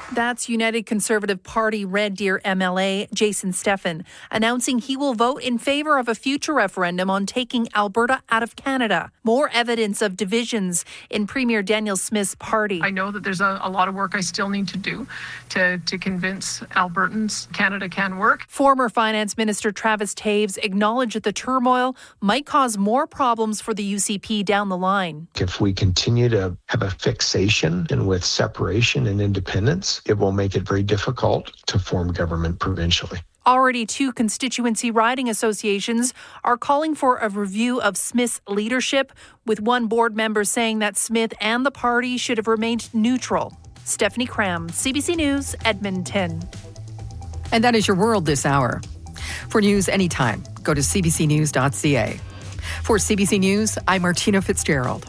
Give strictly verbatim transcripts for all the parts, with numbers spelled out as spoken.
That's United Conservative Party Red Deer M L A Jason Steffen announcing he will vote in favour of a future referendum on taking Alberta out of Canada. More evidence of divisions in Premier Danielle Smith's party. I know that there's a, a lot of work I still need to do to, to convince Albertans Canada can work. Former Finance Minister Travis Taves acknowledged that the turmoil might cause more problems for the U C P down the line. If we continue to have a fixation and with separation and independence, it will make it very difficult to form government provincially. Already two constituency riding associations are calling for a review of Smith's leadership, with one board member saying that Smith and the party should have remained neutral. Stephanie Cram, C B C News, Edmonton. And that is your world this hour. For news anytime, go to c b c news dot c a. For C B C News, I'm Martina Fitzgerald.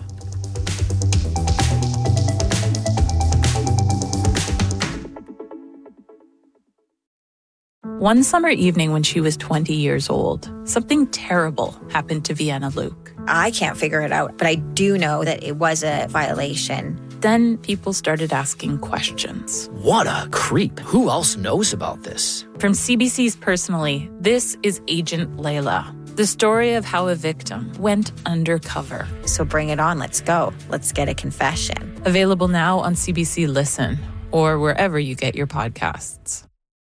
One summer evening when she was twenty years old, something terrible happened to Vienna Luke. I can't figure it out, but I do know that it was a violation. Then people started asking questions. What a creep. Who else knows about this? From C B C's Personally, this is Agent Layla, the story of how a victim went undercover. So bring it on. Let's go. Let's get a confession. Available now on C B C Listen or wherever you get your podcasts.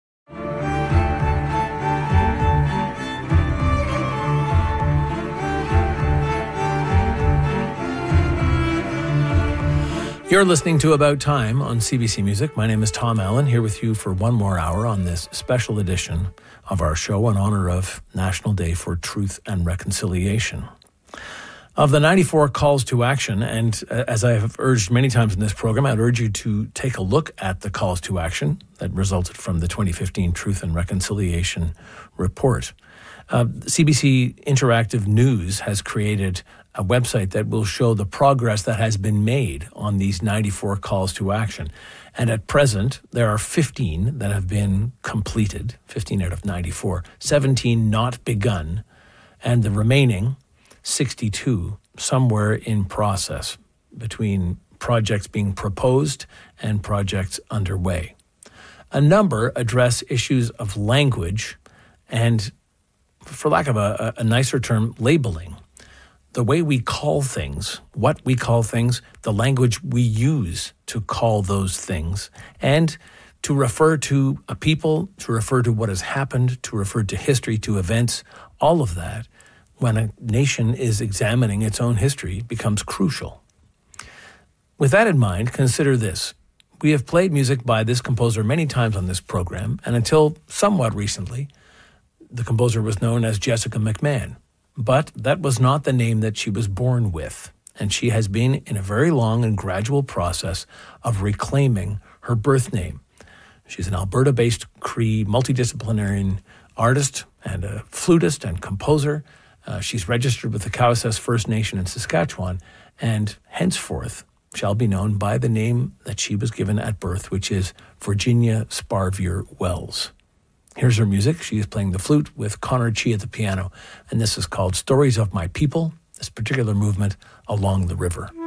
You're listening to About Time on C B C Music. My name is Tom Allen, here with you for one more hour on this special edition of our show in honor of National Day for Truth and Reconciliation. Of the ninety-four calls to action, and as I have urged many times in this program, I'd urge you to take a look at the calls to action that resulted from the twenty fifteen Truth and Reconciliation Report. Uh, C B C Interactive News has created a website that will show the progress that has been made on these ninety-four calls to action. And at present, there are fifteen that have been completed, fifteen out of ninety-four, seventeen not begun, and the remaining sixty-two somewhere in process, between projects being proposed and projects underway. A number address issues of language and, for lack of a, a nicer term, labeling. The way we call things, what we call things, the language we use to call those things, and to refer to a people, to refer to what has happened, to refer to history, to events, all of that, when a nation is examining its own history, becomes crucial. With that in mind, consider this. We have played music by this composer many times on this program, and until somewhat recently, the composer was known as Jessica McMahon. But that was not the name that she was born with, and she has been in a very long and gradual process of reclaiming her birth name. She's an Alberta-based Cree multidisciplinary artist and a flutist and composer. Uh, she's registered with the Cowessess First Nation in Saskatchewan, and henceforth shall be known by the name that she was given at birth, which is Virginia Sparvier Wells. Here's her music. She is playing the flute with Connor Chi at the piano, and this is called Stories of My People, this particular movement, Along the River.